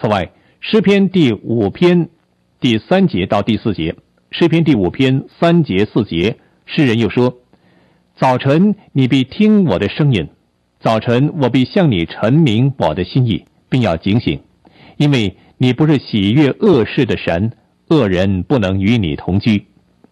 此外，诗篇第5篇第3节到第4节，诗篇第5篇3节4节，诗人又说：早晨你必听我的声音，早晨我必向你陈明我的心意，并要警醒，因为你不是喜悦恶事的神，恶人不能与你同居。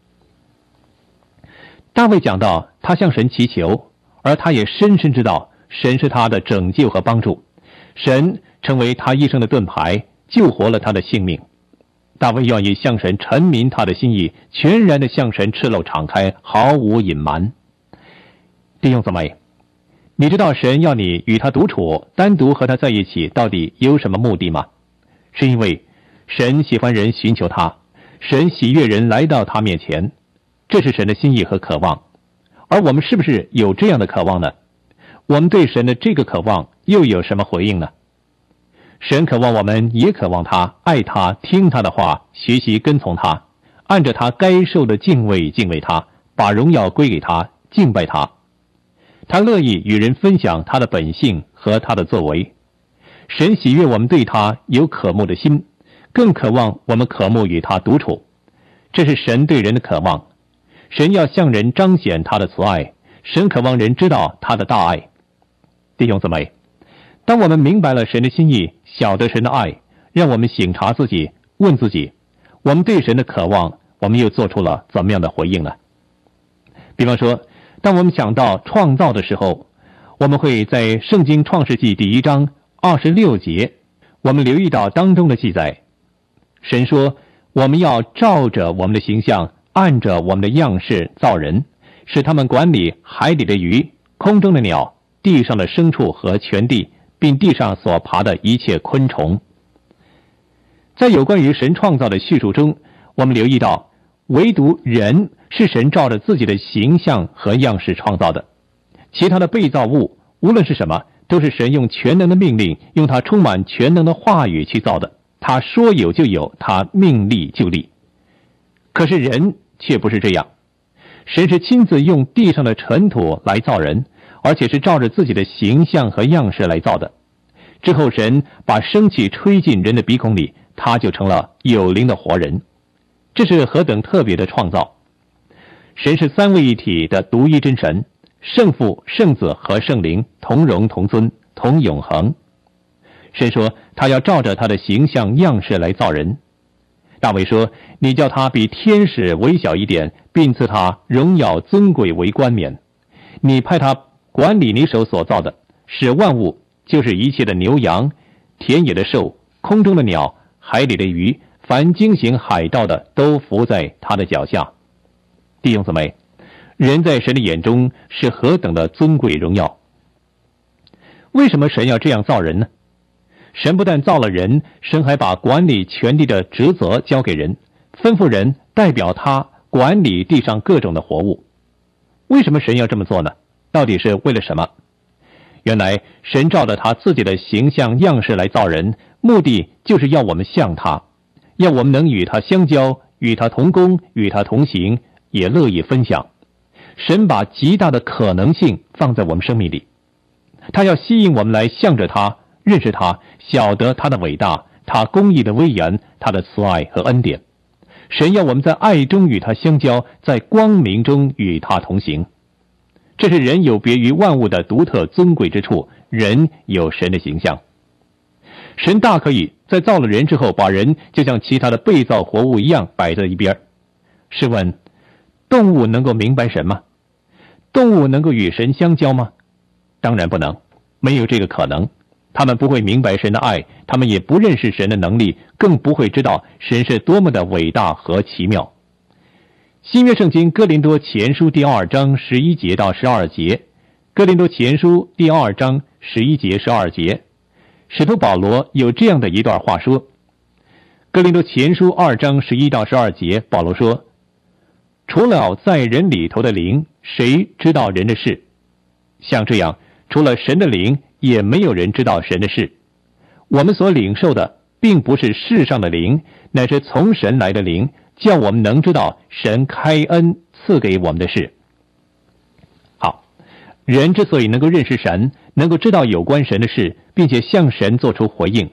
大卫讲到他向神祈求，而他也深深知道神是他的拯救和帮助，神成为他一生的盾牌，救活了他的性命。大卫愿意向神陈明他的心意，全然的向神赤露敞开，毫无隐瞒。弟兄姊妹，你知道神要你与他独处，单独和他在一起，到底有什么目的吗？是因为神喜欢人寻求他，神喜悦人来到他面前，这是神的心意和渴望。而我们是不是有这样的渴望呢？我们对神的这个渴望又有什么回应呢？神渴望我们也渴望他，爱他，听他的话，学习跟从他，按着他该受的敬畏敬畏他，把荣耀归给他，敬拜他。他乐意与人分享他的本性和他的作为。神喜悦我们对他有渴慕的心，更渴望我们渴慕与他独处。这是神对人的渴望。神要向人彰显他的慈爱，神渴望人知道他的大爱。弟兄姊妹，当我们明白了神的心意，晓得神的爱，让我们省察自己，问自己，我们对神的渴望，我们又做出了怎么样的回应呢？比方说，当我们想到创造的时候，我们会在圣经创世纪第1章26节，我们留意到当中的记载。神说，我们要照着我们的形象，按着我们的样式造人，使他们管理海里的鱼，空中的鸟，地上的牲畜和全地，并地上所爬的一切昆虫。在有关于神创造的叙述中，我们留意到，唯独人是神照着自己的形象和样式创造的，其他的被造物无论是什么，都是神用全能的命令，用他充满全能的话语去造的。他说有就有，他命立就立。可是人却不是这样，神是亲自用地上的尘土来造人，而且是照着自己的形象和样式来造的。之后神把生气吹进人的鼻孔里，他就成了有灵的活人。这是何等特别的创造！神是三位一体的独一真神，圣父、圣子和圣灵同荣同尊，同永恒。神说他要照着他的形象样式来造人。大卫说，你叫他比天使微小一点，并赐他荣耀尊贵为冠冕。你派他管理你手所造的，使万物，就是一切的牛羊、田野的兽、空中的鸟、海里的鱼，凡经行海道的，都伏在他的脚下。弟兄姊妹，人在神的眼中是何等的尊贵荣耀！为什么神要这样造人呢？神不但造了人，神还把管理全地的职责交给人，吩咐人代表他管理地上各种的活物。为什么神要这么做呢？到底是为了什么？原来神照着他自己的形象样式来造人，目的就是要我们像他，要我们能与他相交，与他同工，与他同行，也乐意分享。神把极大的可能性放在我们生命里，他要吸引我们来向着他，认识他，晓得他的伟大，他公义的威严，他的慈爱和恩典。神要我们在爱中与他相交，在光明中与他同行。这是人有别于万物的独特尊贵之处，人有神的形象。神大可以在造了人之后，把人就像其他的被造活物一样摆在一边。试问，动物能够明白神吗？动物能够与神相交吗？当然不能，没有这个可能。他们不会明白神的爱，他们也不认识神的能力，更不会知道神是多么的伟大和奇妙。新约圣经哥林多前书第2章11节到12节，哥林多前书第2章11节12节，使徒保罗有这样的一段话说，哥林多前书2章11到12节，保罗说，除了在人里头的灵，谁知道人的事？像这样，除了神的灵，也没有人知道神的事。我们所领受的并不是世上的灵，乃是从神来的灵，叫我们能知道神开恩赐给我们的事。好，人之所以能够认识神，能够知道有关神的事，并且向神做出回应，